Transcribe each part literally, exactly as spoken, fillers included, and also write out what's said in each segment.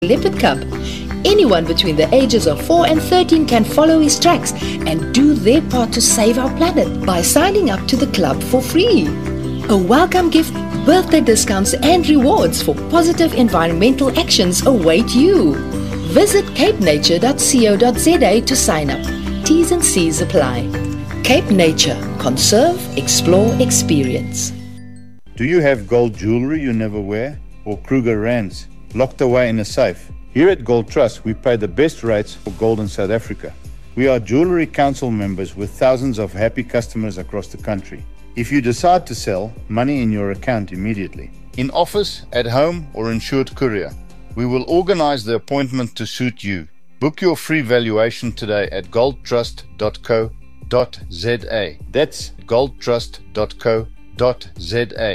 Leopard Cup. Anyone between the ages of four and thirteen can follow his tracks and do their part to save our planet by signing up to the club for free. A welcome gift, birthday discounts and rewards for positive environmental actions await you. Visit cape nature dot co dot za to sign up. T's and C's apply. Cape Nature. Conserve, explore, experience. Do you have gold jewelry you never wear? Or Kruger Rands locked away in a safe? Here at Gold Trust, we pay the best rates for gold in South Africa. We are Jewellery Council members with thousands of happy customers across the country. If you decide to sell, money in your account immediately. In office, at home, or insured courier, we will organize the appointment to suit you. Book your free valuation today at gold trust dot co dot za. That's gold trust dot co dot za.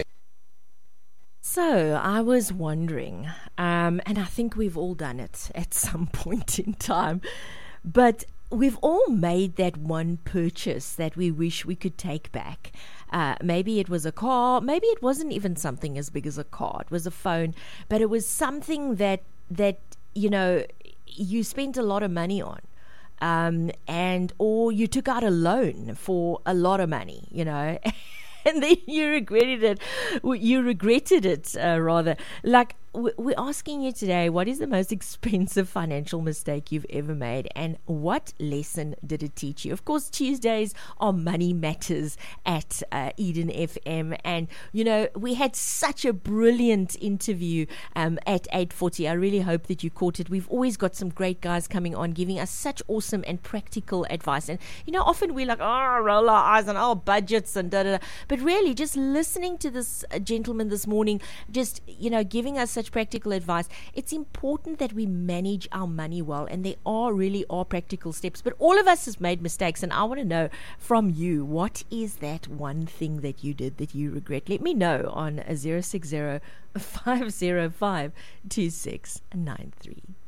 So I was wondering, um, and I think we've all done it at some point in time, but we've all made that one purchase that we wish we could take back. Uh, maybe it was a car, maybe it wasn't even something as big as a car, it was a phone, but it was something that, that you know, you spent a lot of money on. Um, and or you took out a loan for a lot of money, you know, and then you regretted it. You regretted it, uh, rather. Like, we're asking you today, what is the most expensive financial mistake you've ever made, and what lesson did it teach you? Of course, Tuesdays are Money Matters at uh, Eden F M, and you know, we had such a brilliant interview um, at eight forty. I really hope that you caught it. We've always got some great guys coming on giving us such awesome and practical advice, and you know, often we're like, oh, roll our eyes on, oh, budgets and da da da, but really just listening to this uh, gentleman this morning, just, you know, giving us such practical advice. It's important that we manage our money well, and there are really are practical steps, but all of us has made mistakes, and I want to know from you, what is that one thing that you did that you regret? Let me know on zero six zero, five zero five, two six nine three.